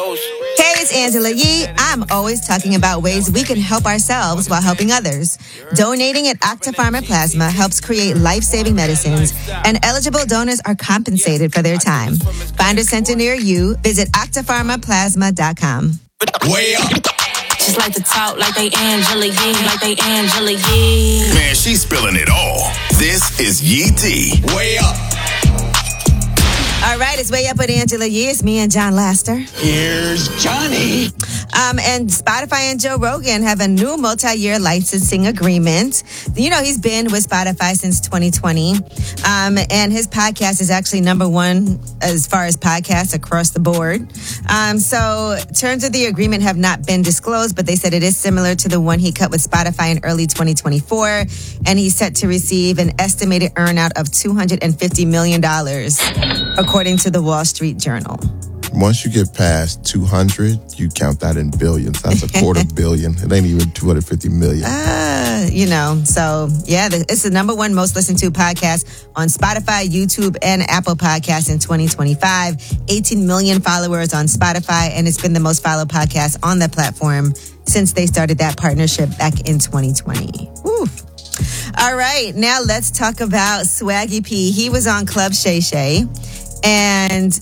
Hey, it's Angela Yee. I'm always talking about ways we can help ourselves while helping others. Donating at Octapharma Plasma helps create life-saving medicines, and eligible donors are compensated for their time. Find a center near you. Visit octapharmaplasma.com. Way up. Just like to talk like they Angela Yee, like they Angela Yee. Man, she's spilling it all. This is Yee T. Way up. All right, it's Way Up with Angela Yee. It's me and John Laster. Here's Johnny. And Spotify and Joe Rogan have a new multi-year licensing agreement. You know, he's been with Spotify since 2020. And his podcast is actually number one as far as podcasts across the board. So terms of the agreement have not been disclosed, but they said it is similar to the one he cut with Spotify in early 2024. And he's set to receive an estimated earnout of $250 million, according to the Wall Street Journal. Once you get past 200, you count that in billions. That's $250 million. It ain't even 250 million. So yeah, it's the number one most listened to podcast on Spotify, YouTube, and Apple Podcasts in 2025. 18 million followers on Spotify, and it's been the most followed podcast on the platform since they started that partnership back in 2020. Woo. All right, now let's talk about Swaggy P. He was on Club Shay Shay, and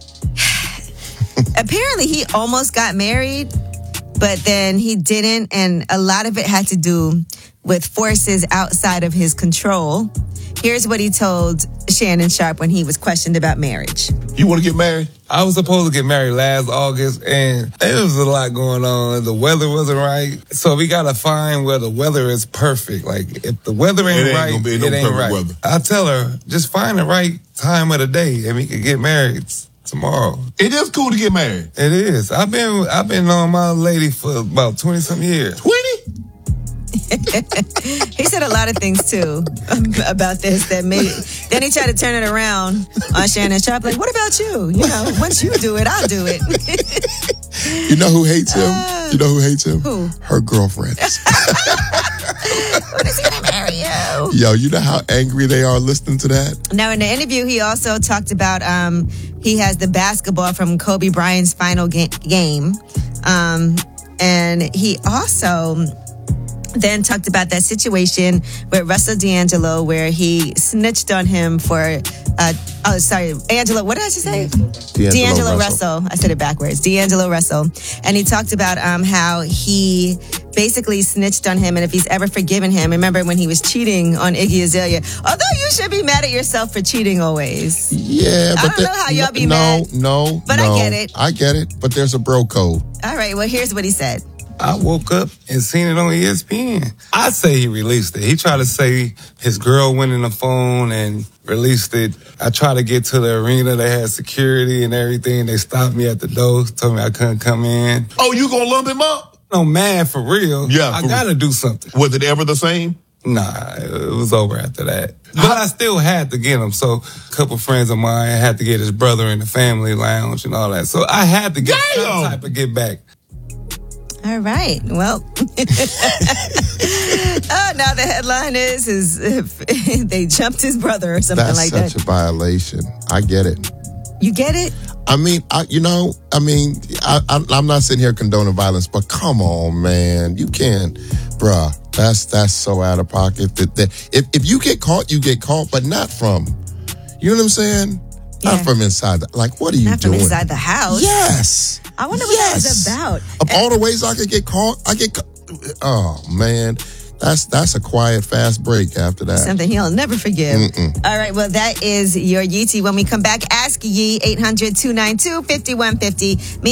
apparently he almost got married, but then he didn't, and a lot of it had to do with forces outside of his control. Here's what he told Shannon Sharpe when he was questioned about marriage. You want to get married? I was supposed to get married last August, and there was a lot going on. The weather wasn't right, so we got to find where the weather is perfect. Like, if the weather ain't right, it ain't right. Weather. I tell her, just find the right time of the day, and we can get married tomorrow. It is cool to get married. It is. I've been on my lady for about 20-something years. 20? He said a lot of things too about this that made. Then he tried to turn it around on Shannon Sharpe. Like, what about you? You know, once you do it, I'll do it. You know who hates him? You know who hates him? Who? Her girlfriends. When is he gonna marry you? Yo, you know how angry they are listening to that? Now, in the interview, he also talked about he has the basketball from Kobe Bryant's final game, and he also then talked about that situation with Russell D'Angelo where he snitched on him for, Angelo, what did I just say? D'Angelo Russell. I said it backwards. D'Angelo Russell. And he talked about how he basically snitched on him and if he's ever forgiven him. Remember when he was cheating on Iggy Azalea? Although you should be mad at yourself for cheating always. Yeah, but I don't know how y'all be mad. But I get it. I get it, but there's a bro code. All right, well, here's what he said. I woke up and seen it on ESPN. I say he released it. He tried to say his girl went in the phone and released it. I tried to get to the arena. They had security and everything. They stopped me at the door, told me I couldn't come in. Oh, you gonna lump him up? No, man, for real. Yeah. I gotta do something. Was it ever the same? Nah, it was over after that. But I still had to get him. So a couple friends of mine had to get his brother in the family lounge and all that. So I had to get some type of get back. All right. Well, now the headline is if they jumped his brother or something like that. That's such a violation. I get it. You get it? I mean, I'm not sitting here condoning violence, but come on, man. You can't, bruh. That's so out of pocket. If you get caught, you get caught, but not from, you know what I'm saying? Yeah. Not from inside. Like, what are you doing? Not from inside the house. Yes. I wonder what that's about. Of all the ways I could get caught, oh, man. That's a quiet, fast break after that. Something he'll never forgive. All right, well, that is your Yee T. When we come back, ask Yee, 800-292-5150.